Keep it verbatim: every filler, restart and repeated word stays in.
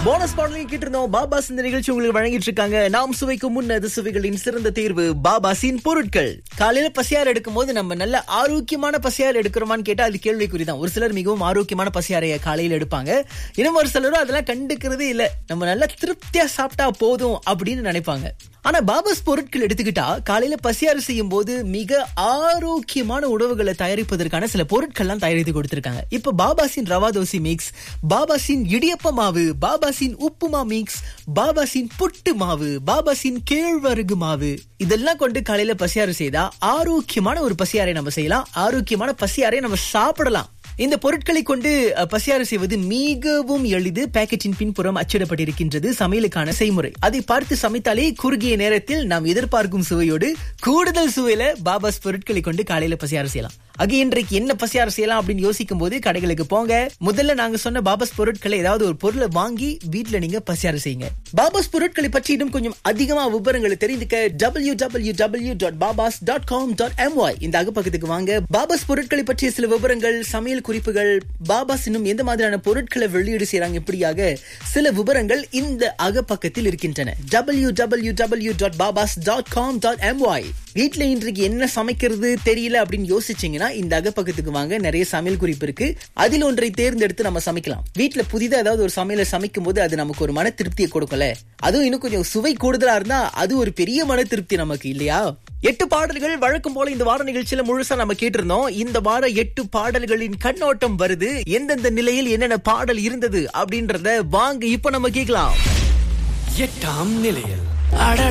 Bonus பாடலையும் கேட்டிருந்தோம். பாபாஸ் இந்த நிகழ்ச்சி உங்களுக்கு வழங்கிட்டு இருக்காங்க. நாம் சுவைக்கும் முன்னது சுவைகளின் சிறந்த தேர்வு பாபாஸின் பொருட்கள். காலையில பசியாறு எடுக்கும் போது நம்ம நல்ல ஆரோக்கியமான பசியாறு எடுக்கிறோமான்னு கேட்டா அது கேள்விக்குறிதான். ஒரு சிலர் மிகவும் ஆரோக்கியமான பசியாறைய காலையில எடுப்பாங்க, இன்னும் ஒரு சிலரும் அதெல்லாம் கண்டுக்கிறதே இல்ல. நம்ம நல்லா திருப்தியா சாப்பிட்டா போதும் அப்படின்னு நினைப்பாங்க. ஆனா பாபாஸ் பொருட்கள் எடுத்துக்கிட்டா காலையில பசியாறு செய்யும் போது மிக ஆரோக்கியமான உணவுகளை தயாரிப்பதற்கான சில பொருட்கள்லாம் தயாரித்து கொடுத்திருக்காங்க. இப்ப பாபாஸின் ரவா தோசை மிக்ஸ், பாபாஸின் இடியப்ப மாவு, பாபாஸின் உப்புமா மிக்ஸ், பாபாஸின் புட்டு மாவு, பாபாஸின் கேழ்வரகு மாவு, இதெல்லாம் கொண்டு காலையில பசியாறு செய்தா ஆரோக்கியமான ஒரு பசியாரை நம்ம செய்யலாம். ஆரோக்கியமான பசியாரை நம்ம சாப்பிடலாம். இந்த பொருட்களை கொண்டு பசியாறு செய்வது மிகவும் எளிது. பாக்கெட்டின் பின்புறம் அச்சிடப்பட்டிருக்கின்றது சமையலுக்கான செய்முறை. அதை பார்த்து சமைத்தாலே குறுகிய நேரத்தில் நாம் எதிர்பார்க்கும் சுவையோடு கூடுதல் சுவையில பாபாஸ் பொருட்களை கொண்டு காலையில பசியாறு செய்யலாம். அங்கே இன்றைக்கு என்ன பசியாறு செய்யலாம் அப்படின்னு யோசிக்கும் போது கடைகளுக்கு போங்க. முதல்ல நாங்க சொன்ன பாபாஸ் பொருட்களை ஏதாவது ஒரு பொருளை வாங்கி வீட்டுல நீங்க பசியாறு செய்யுங்க. பாபாஸ் பொருட்களை பற்றி இன்னும் கொஞ்சம் அதிகமா விவரங்களை தெரிந்துக்க டபிள்யூ டபிள்யூ டபிள்யூ டாட் பாபாஸ் டாட் காம் டாட் எம்ஒய் இந்த அகப்பக்கத்துக்கு வாங்க. பாபாஸ் பொருட்களை பற்றிய சில விவரங்கள், சமையல் குறிப்புகள், பாபாஸ் இன்னும் எந்த மாதிரியான பொருட்களை வெளியீடு செய்யறாங்க, இப்படியாக சில விவரங்கள் இந்த அகப்பக்கத்தில் இருக்கின்றன. டபிள்யூ டபிள்யூ டபிள்யூ டாட் பாபாஸ் டாட் காம் டாட் எம்ஒய். வீட்டுல இன்றைக்கு என்ன சமைக்கிறது தெரியல அப்படின்னு யோசிச்சீங்கன்னா இந்த அகப்பக்கத்துக்கு வாங்க. நிறைய சமையல் குறிப்பு இருக்கு. அதில் ஒன்றை தேர்ந்தெடுத்து நம்ம சமைக்கலாம். வீட்டுல புதிதா ஏதாவது ஒரு சமையலை சமைக்கும் போது அது நமக்கு ஒரு மன திருப்தியை கொடுக்கல. அதுவும் இன்னும் கொஞ்சம் சுவை கூடுதலா இருந்தா அது ஒரு பெரிய மன திருப்தி நமக்கு, இல்லையா? எட்டு பாடல்கள் வழக்கம் போல இந்த வார நிகழ்ச்சியில முழுசா நம்ம கேட்டிருந்தோம். இந்த வார எட்டு பாடல்களின் கண்ணோட்டம் வருது. எந்தெந்த நிலையில் என்னென்ன பாடல் இருந்தது அப்படின்றத வாங்க இப்ப நம்ம கேட்கலாம். எட்டாம் நிலையில்